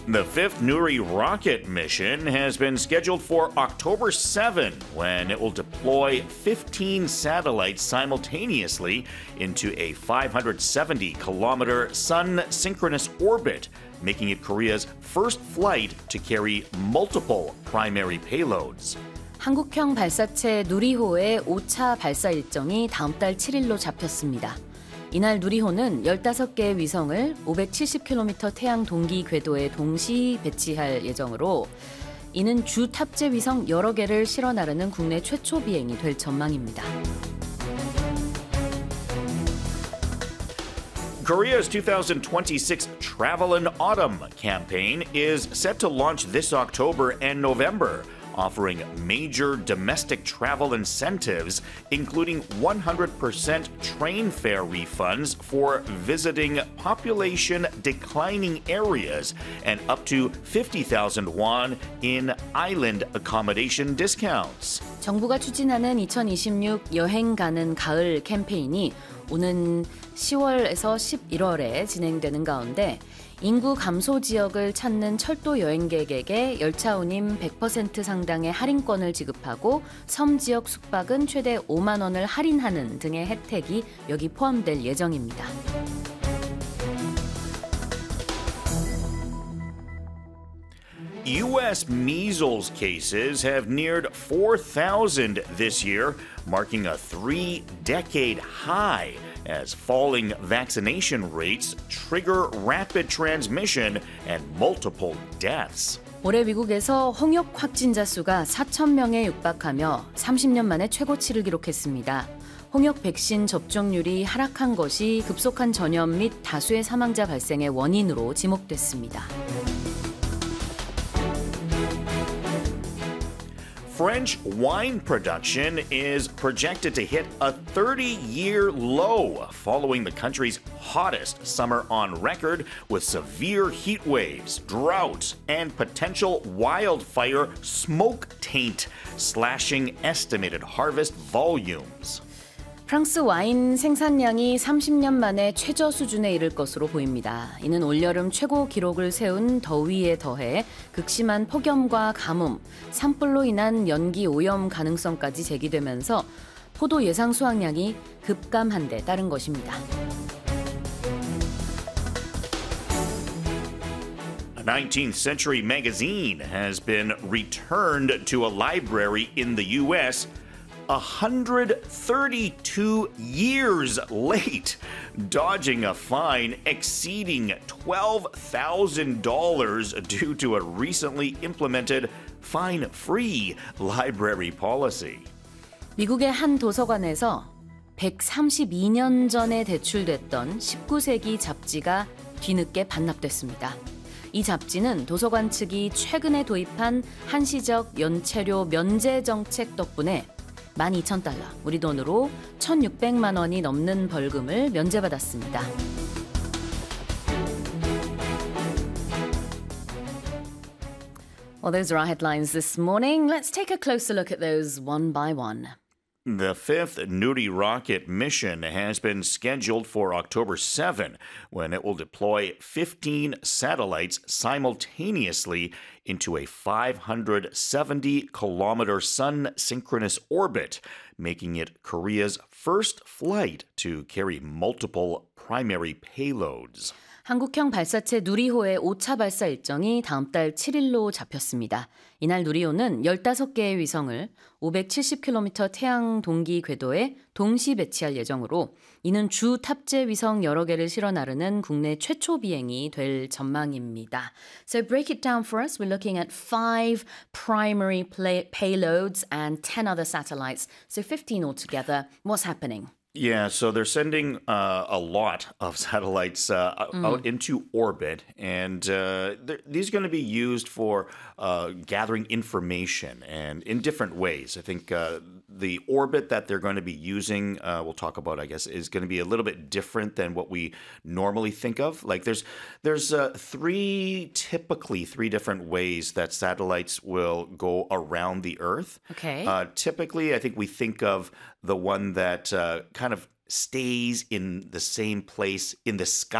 The fifth Nuri rocket mission has been scheduled for October 7, when it will deploy 15 satellites simultaneously into a 570-kilometer sun-synchronous orbit, making it Korea's first flight to carry multiple primary payloads. 한국형 발사체 누리호의 5차 발사 일정이 다음 달 7일로 잡혔습니다. 이날 누리호는 15개의 위성을 570km 태양 동기 궤도에 동시 배치할 예정으로 이는 주 탑재 위성 여러 개를 실어 나르는 국내 최초 비행이 될 전망입니다. Korea's 2026 Travel in Autumn campaign is set to launch this October and November, offering major domestic travel incentives, including 100% train fare refunds for visiting population declining areas and up to 50,000 won in island accommodation discounts. 정부가 추진하는 2026 여행 가는 가을 캠페인이 오는 10월에서 11월에 진행되는 가운데 인구 감소 지역을 찾는 철도 여행객에게 열차 운임 100% 상당의 할인권을 지급하고 섬 지역 숙박은 최대 5만 원을 할인하는 등의 혜택이 여기 포함될 예정입니다. U.S. measles cases have neared 4,000 this year, marking a 3-decade high as falling vaccination rates trigger rapid transmission and multiple deaths. 올해 미국에서 홍역 확진자 수가 4천 명에 육박하며 30년 만에 최고치를 기록했습니다. 홍역 백신 접종률이 하락한 것이 급속한 전염 및 다수의 사망자 발생의 원인으로 지목됐습니다. French wine production is projected to hit a 30-year low following the country's hottest summer on record, with severe heat waves, droughts, and potential wildfire smoke taint slashing estimated harvest volumes. 프랑스 와인 생산량이 30년 만에 최저 수준에 이를 것으로 보입니다. 이는 올여름 최고 기록을 세운 더위에 더해 극심한 폭염과 가뭄, 산불로 인한 연기 오염 가능성까지 제기되면서 포도 예상 수확량이 급감한 데 따른 것입니다. A 19th Century magazine has been returned to a library in the U.S. 132 years late, dodging a fine exceeding $12,000 due to a recently implemented fine-free library policy. 미국의 한 도서관에서 132년 전에 대출됐던 19세기 잡지가 뒤늦게 반납됐습니다. 이 잡지는 도서관 측이 최근에 도입한 한시적 연체료 면제 정책 덕분에 12,000달러, 우리 돈으로 1,600만 원이 넘는 벌금을 면제받았습니다. Well, those are our headlines this morning. Let's take a closer look at those one by one. The fifth Nuri rocket mission has been scheduled for October 7, when it will deploy 15 satellites simultaneously into a 570-kilometer sun-synchronous orbit, making it Korea's first flight to carry multiple primary payloads. 한국형 발사체 누리호의 5차 발사 일정이 다음 달 7일로 잡혔습니다. 이날 누리호는 15개의 위성을 570km 태양 동기 궤도에 동시 배치할 예정으로 이는 주 탑재 위성 여러 개를 실어 나르는 국내 최초 비행이 될 전망입니다. So break it down for us. We're looking at 5 primary payloads and 10 other satellites. So 15 altogether. What's happening? Yeah, so they're sending a lot of satellites out into orbit, and these are going to be used for gathering information and in different ways. I think the orbit that they're going to be using, we'll talk about, I guess, is going to be a little bit different than what we normally think of. Like there's typically three different ways that satellites will go around the Earth. Okay. Typically, I think we think of the one that kind of stays in the same place in the sky